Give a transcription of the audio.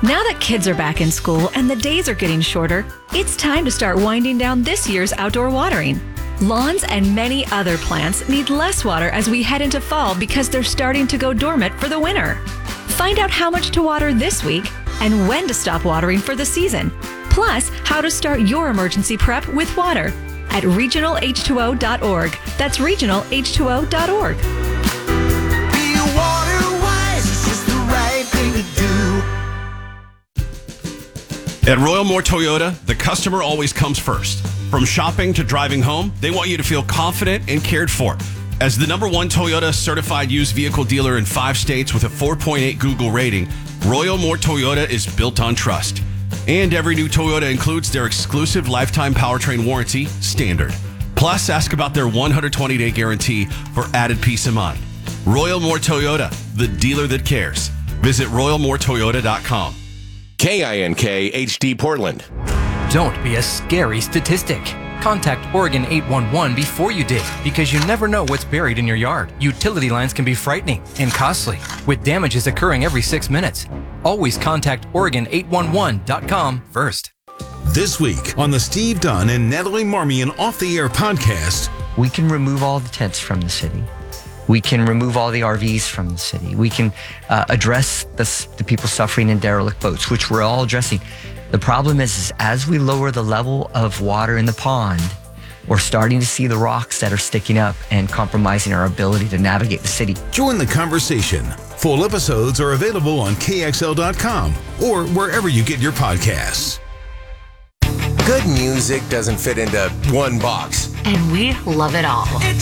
Now that kids are back in school and the days are getting shorter, it's time to start winding down this year's outdoor watering. Lawns and many other plants need less water as we head into fall because they're starting to go dormant for the winter. Find out how much to water this week and when to stop watering for the season. Plus, how to start your emergency prep with water at regionalh2o.org. That's regionalh2o.org. Be water wise, it's just the right thing to do. At Royal Moore Toyota, the customer always comes first. From shopping to driving home, they want you to feel confident and cared for. As the #1 Toyota certified used vehicle dealer in 5 states with a 4.8 Google rating, Royal Moore Toyota is built on trust. And every new Toyota includes their exclusive lifetime powertrain warranty, Standard. Plus, ask about their 120-day guarantee for added peace of mind. Royal Moore Toyota, the dealer that cares. Visit royalmoretoyota.com. KINK HD Portland. Don't be a scary statistic. Contact Oregon 811 before you dig, because you never know what's buried in your yard. Utility lines can be frightening and costly, with damages occurring every 6 minutes. Always contact Oregon811.com first. This week on the Steve Dunn and Natalie Marmion Off the Air podcast. We can remove all the tents from the city. We can remove all the RVs from the city. We can address the people suffering in derelict boats, which we're all addressing. The problem is as we lower the level of water in the pond, we're starting to see the rocks that are sticking up and compromising our ability to navigate the city. Join the conversation. Full episodes are available on KXL.com or wherever you get your podcasts. Good music doesn't fit into one box. And we love it all. It